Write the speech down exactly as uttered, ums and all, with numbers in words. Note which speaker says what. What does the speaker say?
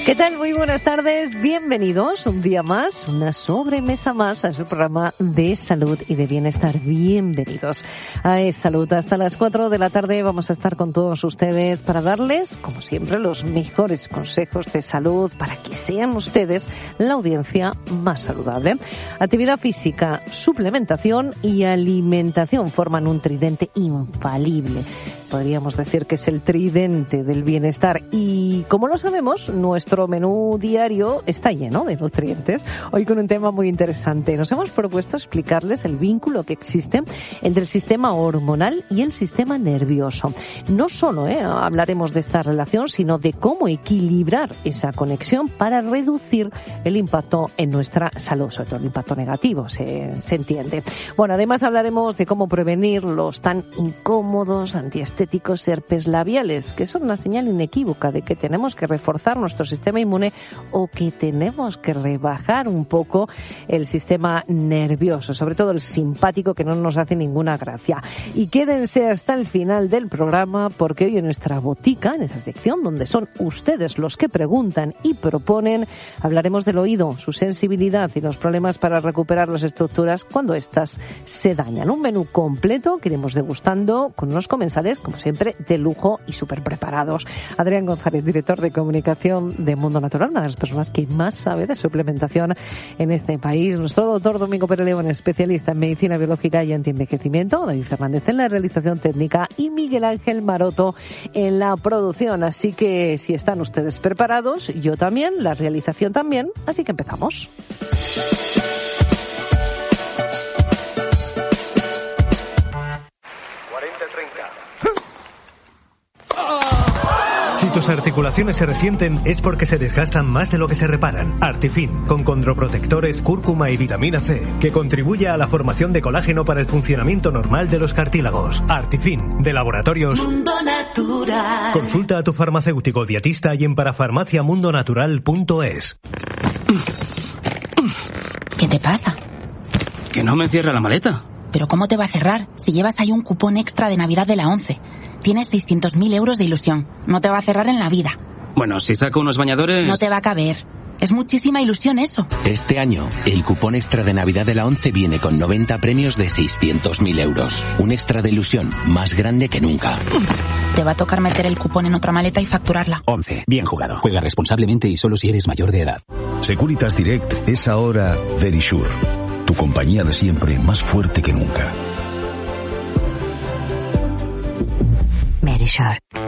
Speaker 1: ¿Qué tal? Muy buenas tardes, bienvenidos un día más, una sobremesa más a su programa de salud y de bienestar. Bienvenidos a Es Salud. Hasta las cuatro de la tarde vamos a estar con todos ustedes para darles, como siempre, los mejores consejos de salud para que sean ustedes la audiencia más saludable. Actividad física, suplementación y alimentación forman un tridente infalible. Podríamos decir que es el tridente del bienestar y, como lo sabemos, nuestro menú diario está lleno de nutrientes. Hoy con un tema muy interesante. Nos hemos propuesto explicarles el vínculo que existe entre el sistema hormonal y el sistema nervioso. No solo eh, hablaremos de esta relación, sino de cómo equilibrar esa conexión para reducir el impacto en nuestra salud, sobre todo el impacto negativo, se, se entiende. Bueno, además hablaremos de cómo prevenir los tan incómodos antiestéticos herpes labiales, que son una señal inequívoca de que tenemos que reforzar nuestro sistema inmune o que tenemos que rebajar un poco el sistema nervioso, sobre todo el simpático, que no nos hace ninguna gracia. Y quédense hasta el final del programa, porque hoy en nuestra botica, en esa sección donde son ustedes los que preguntan y proponen, hablaremos del oído, su sensibilidad y los problemas para recuperar las estructuras cuando éstas se dañan. Un menú completo que iremos degustando con unos comensales, como siempre, de lujo y súper preparados. Adrián González, director de comunicación de Mundo Natural, una de las personas que más sabe de suplementación en este país. Nuestro doctor Domingo Pérez León, especialista en medicina biológica y antienvejecimiento. David Fernández en la realización técnica y Miguel Ángel Maroto en la producción. Así que si están ustedes preparados, yo también, la realización también. Así que empezamos.
Speaker 2: Si tus articulaciones se resienten es porque se desgastan más de lo que se reparan. Artifin, con condroprotectores, cúrcuma y vitamina C, que contribuye a la formación de colágeno para el funcionamiento normal de los cartílagos. Artifin, de Laboratorios
Speaker 3: Mundo Natural.
Speaker 2: Consulta a tu farmacéutico dietista y en parafarmacia mundo natural punto es.
Speaker 4: ¿Qué te pasa?
Speaker 5: Que no me cierra la maleta.
Speaker 4: ¿Pero cómo te va a cerrar si llevas ahí un cupón extra de Navidad de la ONCE? Tienes seiscientos mil euros de ilusión. No te va a cerrar en la vida.
Speaker 5: Bueno, si saco unos bañadores...
Speaker 4: No te va a caber. Es muchísima ilusión eso.
Speaker 6: Este año, el cupón extra de Navidad de la ONCE viene con noventa premios de seiscientos mil euros. Un extra de ilusión más grande que nunca.
Speaker 4: Te va a tocar meter el cupón en otra maleta y facturarla.
Speaker 7: ONCE. Bien jugado. Juega responsablemente y solo si eres mayor de edad.
Speaker 8: Securitas Direct es ahora Verisure. Tu compañía de siempre, más fuerte que nunca.
Speaker 9: Verisure.